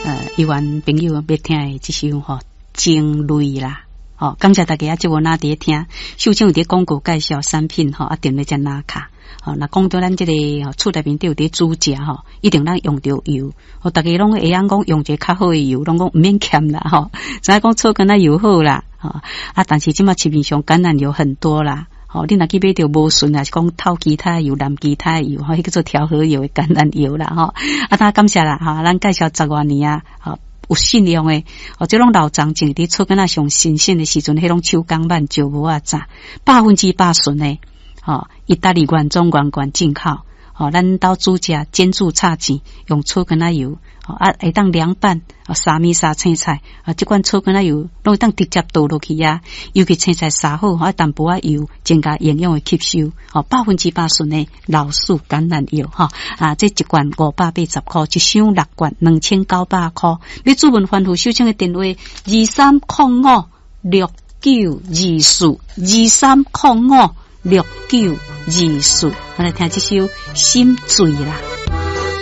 一万朋友要听的这首吼情泪啦。感谢大家即个那伫听，首先有伫广告介绍产品定咧只拿卡。那讲到咱这个厝内面都有伫煮食一定咱用着油。大家拢会晓讲用一个较好的油，拢讲唔免欠啦知影讲醋橄榄油好啦但是即马市面上橄榄油很多啦。你若去买着无顺啊，是讲透其他油、蓝其他油迄叫做调和油的橄榄油啦大家感谢啦咱介绍10多年有信用的这种老长种伫厝橄榄上新鲜的时阵，迄种手工慢石无炸100%顺的意大利原装原罐进口咱到煮食煎煮炒钱用醋橄榄油会当凉拌沙米沙青菜这款醋橄榄油拢会当直接倒落去尤其青菜杀好淡薄油增加营养的吸收100%顺的老树橄榄油这一罐580块，一箱6罐2900块。你主文吩咐收请的电话2305692423056924，我来听这首心醉啦。